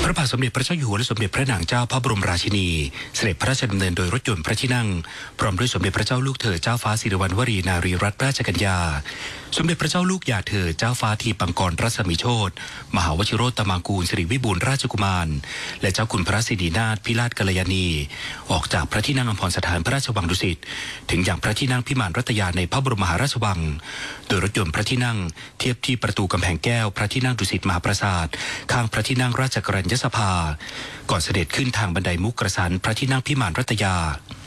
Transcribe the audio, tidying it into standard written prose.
พระบาทสมเด็จพระเจ้าอยู่หัวและสมเด็จพระนางเจ้าพระบรมราชินีเสด็จพระราชดำเนินโดยรถยนต์พระที่นั่งพร้อมด้วยสมเด็จพระเจ้าลูกเธอเจ้าฟ้าสิริวัณวรีนารีรัตนราชกัญญาสมเด็จพระเจ้าลูกยาเธอเจ้าฟ้าทีปังกรรัศมีโชติมหาวชิโรตมังกูลสิริวิบูลราชกุมารและเจ้าคุณพระสิรินาถพิราชกัลยาณีออกจากพระที่นั่งอัมพรสถานพระราชวังดุสิตถึงอย่างพระที่นั่งพิมานรัตยาในพระบรมมหาราชวังโดยรถยนต์พระที่นั่งเทียบที่ประตูกำแพงแก้วพระที่นั่งดุสิตมหาปราสาทข้างพระที่นั่งราชกรัญญสภาก่อนเสด็จขึ้นทางบันไดมุกกระสันพระที่นั่งพิมานรัตยา